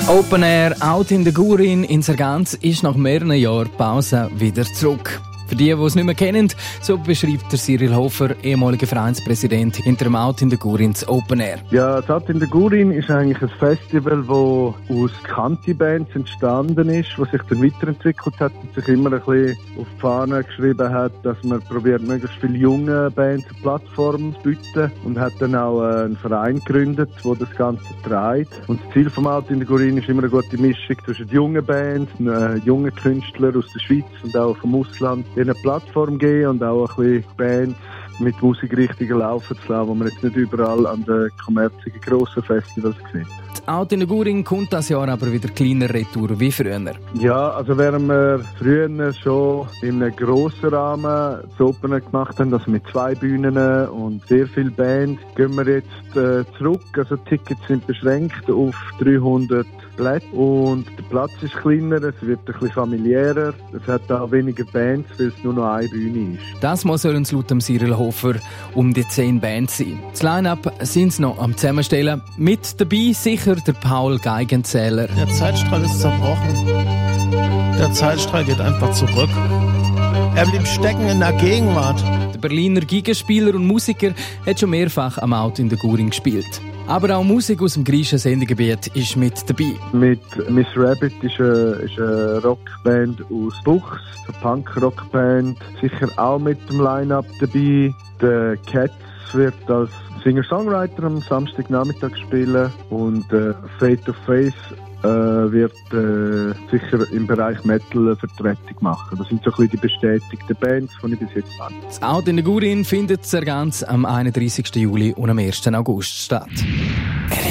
Open Air Out in der Gurin in Sargans ist nach mehreren Jahren Pause wieder zurück. Für die es nicht mehr kennen, so beschreibt der Cyril Hofer, ehemaliger Vereinspräsident, hinter dem Out in der Gurin das Open Air. Ja, das Out in der Gurin ist eigentlich ein Festival, das aus Kanti-Bands entstanden ist, das sich dann weiterentwickelt hat und sich immer ein bisschen auf die Fahne geschrieben hat, dass man probiert, möglichst viele junge Bands eine Plattform zu bieten, und hat dann auch einen Verein gegründet, der das Ganze trägt. Und das Ziel vom Out in der Gurin ist immer eine gute Mischung zwischen jungen Bands, jungen Künstlern aus der Schweiz und auch vom Ausland, eine Plattform geben und auch ein bisschen Bands mit Musikrichtungen laufen zu lassen, die man jetzt nicht überall an den kommerziellen grossen Festivals sieht. Das Out in der Gurin kommt das Jahr aber wieder kleiner retour wie früher. Ja, also während wir früher schon in einem grossen Rahmen das Open gemacht haben, also mit 2 Bühnen und sehr vielen Bands, gehen wir jetzt zurück. Also die Tickets sind beschränkt auf 300 Plätze und der Platz ist kleiner, es wird ein bisschen familiärer, es hat auch weniger Bands, weil es nur noch eine Bühne ist. Das Mal sollen es laut Cyril Hofer um die 10 Bands sein. Das Line-Up sind sie noch am Zusammenstellen. Mit dabei sicher der Paul Geigenzähler. Der Zeitstrahl ist zerbrochen. Der Zeitstrahl geht einfach zurück. Er blieb stecken in der Gegenwart. Der Berliner Gigenspieler und Musiker hat schon mehrfach am Out in der Gurin gespielt. Aber auch Musik aus dem griechischen Sendegebiet ist mit dabei. Mit Miss Rabbit ist eine Rockband aus Buchs, eine Punk-Rockband, sicher auch mit dem Line-Up dabei. Der Cats wird als Singer-Songwriter am Samstagnachmittag spielen und Fate of Face wird sicher im Bereich Metal eine Vertretung machen. Das sind so ein bisschen die bestätigten Bands, die ich bis jetzt habe. Das Out in der Gurin findet Sargans am 31. Juli und am 1. August statt.